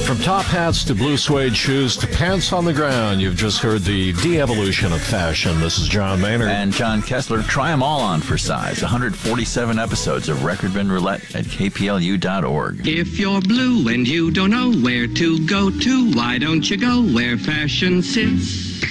From top hats to blue suede shoes to pants on the ground, you've just heard the de-evolution of fashion. This is John Maynard. And John Kessler. Try them all on for size. 147 episodes of Record Bin Roulette at kplu.org. If you're blue and you don't know where to go to, why don't you go where fashion sits?